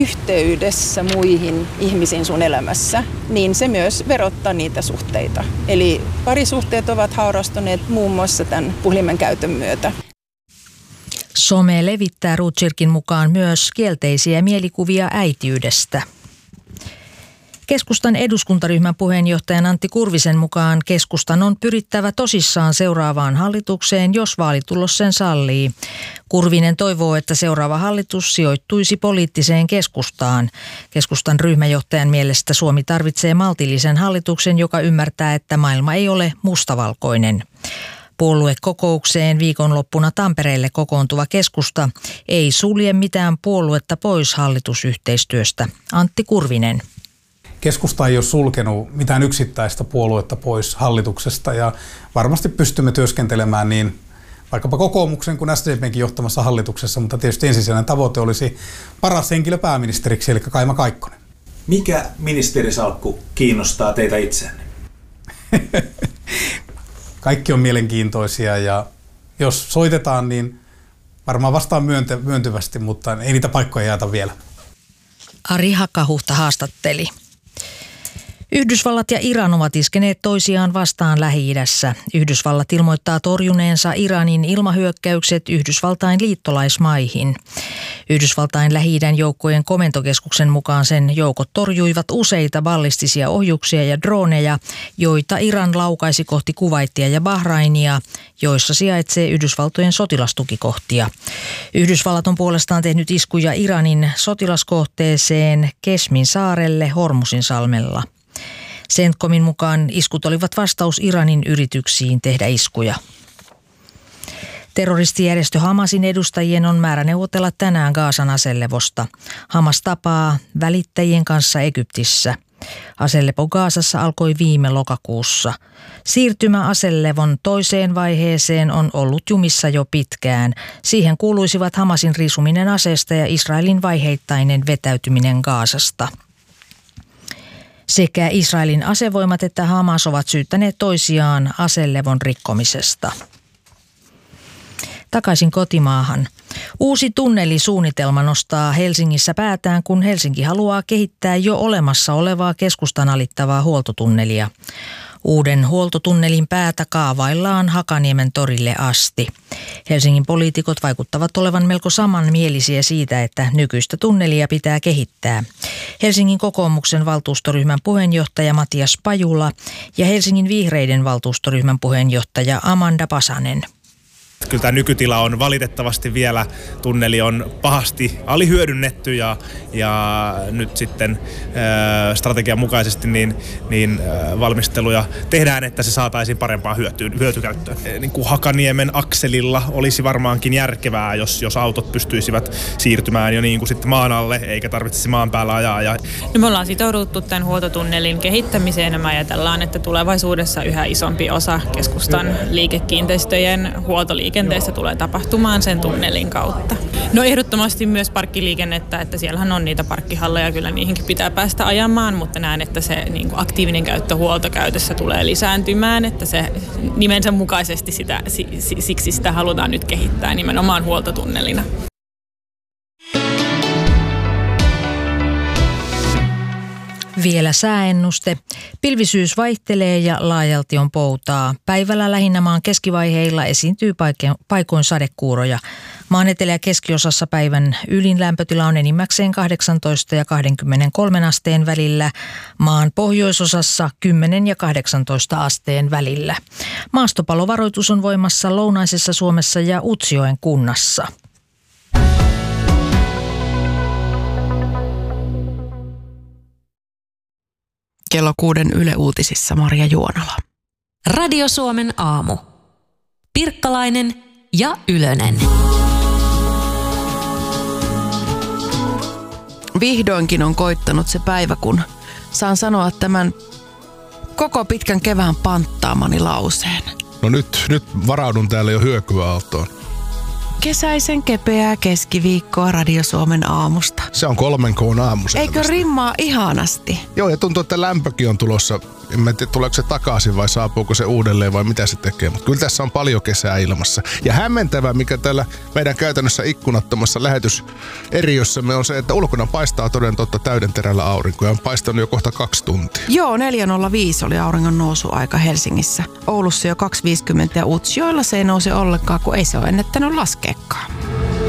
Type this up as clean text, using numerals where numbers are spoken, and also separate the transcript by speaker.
Speaker 1: yhteydessä muihin ihmisiin sun elämässä, niin se myös verottaa niitä suhteita. Eli parisuhteet ovat haurastuneet muun muassa tämän puhelimen käytön myötä.
Speaker 2: Some levittää Rothschildin mukaan myös kielteisiä mielikuvia äitiydestä. Keskustan eduskuntaryhmän puheenjohtajan Antti Kurvisen mukaan keskustan on pyrittävä tosissaan seuraavaan hallitukseen, jos vaalitulos sen sallii. Kurvinen toivoo, että seuraava hallitus sijoittuisi poliittiseen keskustaan. Keskustan ryhmäjohtajan mielestä Suomi tarvitsee maltillisen hallituksen, joka ymmärtää, että maailma ei ole mustavalkoinen. Puoluekokoukseen viikonloppuna Tampereelle kokoontuva keskusta ei sulje mitään puoluetta pois hallitusyhteistyöstä. Antti Kurvinen.
Speaker 3: Keskusta ei ole sulkenut mitään yksittäistä puoluetta pois hallituksesta ja varmasti pystymme työskentelemään niin vaikkapa kokoomuksen kuin SDP:nkin johtamassa hallituksessa, mutta tietysti ensisijainen tavoite olisi paras henkilö pääministeriksi, eli Kaima Kaikkonen.
Speaker 4: Mikä ministerisalkku kiinnostaa teitä itseänne?
Speaker 3: Kaikki on mielenkiintoisia ja jos soitetaan, niin varmaan vastaan myöntyvästi, mutta ei niitä paikkoja jaeta vielä.
Speaker 2: Ari Hakahuhta haastatteli. Yhdysvallat ja Iran ovat iskeneet toisiaan vastaan Lähi-idässä. Yhdysvallat ilmoittaa torjuneensa Iranin ilmahyökkäykset Yhdysvaltain liittolaismaihin. Yhdysvaltain Lähi-idän joukkojen komentokeskuksen mukaan sen joukot torjuivat useita ballistisia ohjuksia ja droneja, joita Iran laukaisi kohti Kuwaitia ja Bahrainia, joissa sijaitsee Yhdysvaltojen sotilastukikohtia. Yhdysvallat on puolestaan tehnyt iskuja Iranin sotilaskohteeseen Kesmin saarelle Hormuzinsalmella. CENTCOMin mukaan iskut olivat vastaus Iranin yrityksiin tehdä iskuja. Terroristijärjestö Hamasin edustajien on määrä neuvotella tänään Gazan aselevosta. Hamas tapaa välittäjien kanssa Egyptissä. Aselepo Gazassa alkoi viime lokakuussa. Siirtymä aselevon toiseen vaiheeseen on ollut jumissa jo pitkään. Siihen kuuluisivat Hamasin riisuminen aseesta ja Israelin vaiheittainen vetäytyminen Gazasta. Sekä Israelin asevoimat että Hamas ovat syyttäneet toisiaan aselevon rikkomisesta. Takaisin kotimaahan. Uusi tunnelisuunnitelma nostaa Helsingissä päätään, kun Helsinki haluaa kehittää jo olemassa olevaa keskustan alittavaa huoltotunnelia. Uuden huoltotunnelin päätä kaavaillaan Hakaniemen torille asti. Helsingin poliitikot vaikuttavat olevan melko samanmielisiä siitä, että nykyistä tunnelia pitää kehittää. Helsingin kokoomuksen valtuustoryhmän puheenjohtaja Matias Pajula ja Helsingin vihreiden valtuustoryhmän puheenjohtaja Amanda Pasanen.
Speaker 5: Kyllä tämä nykytila on valitettavasti vielä, tunneli on pahasti alihyödynnetty ja nyt sitten strategian mukaisesti valmisteluja tehdään, että se saataisiin parempaan hyötykäyttöön. Niin kuin Hakaniemen akselilla olisi varmaankin järkevää, jos autot pystyisivät siirtymään jo niin kuin sitten maan alle, eikä tarvitsisi maan päällä ajaa.
Speaker 6: No me ollaan sitouduttu tämän huoltotunnelin kehittämiseen ja me ajatellaan, että tulevaisuudessa yhä isompi osa keskustan liikekiinteistöjen huoltoliikenteestä tulee tapahtumaan sen tunnelin kautta. No ehdottomasti myös parkkiliikennettä, että siellähän on niitä parkkihalleja, kyllä niihinkin pitää päästä ajamaan, mutta näen, että se niin kuin aktiivinen käyttö huoltokäytössä tulee lisääntymään, että se nimensä mukaisesti siksi sitä halutaan nyt kehittää nimenomaan huoltotunnelina.
Speaker 2: Vielä sääennuste. Pilvisyys vaihtelee ja laajalti on poutaa. Päivällä lähinnä maan keskivaiheilla esiintyy paikoin sadekuuroja. Maan etelä- ja keskiosassa päivän ylin lämpötila on enimmäkseen 18 ja 23 asteen välillä. Maan pohjoisosassa 10 ja 18 asteen välillä. Maastopalovaroitus on voimassa lounaisessa Suomessa ja Utsjoen kunnassa.
Speaker 7: Kello 6 Yle Uutisissa Marja Juonala.
Speaker 8: Radio Suomen aamu. Pirkkalainen ja Ylönen.
Speaker 7: Vihdoinkin on koittanut se päivä, kun saan sanoa tämän koko pitkän kevään panttaamani lauseen.
Speaker 9: No nyt varaudun täällä jo hyökyäaaltoon.
Speaker 7: Kesäisen kepeää keskiviikkoa Radio Suomen aamusta.
Speaker 9: Se on 3 K:n aamu.
Speaker 7: Eikö rimmaa ihanasti?
Speaker 9: Joo, ja tuntuu, että lämpökin on tulossa En mä tiedä, tuleeko se takaisin vai saapuuko se uudelleen vai mitä se tekee. Mutta kyllä tässä on paljon kesää ilmassa. Ja hämmentävää, mikä täällä meidän käytännössä ikkunattomassa lähetyseriössämme on se, että ulkona paistaa toden totta täydenterällä aurinko. Ja on paistanut jo kohta 2 tuntia.
Speaker 7: Joo, 4.05 oli auringon nousuaika Helsingissä. Oulussa jo 2.50 ja Utsjoella se ei nouse ollenkaan, kun ei se ole ennättänyt laskeekaan.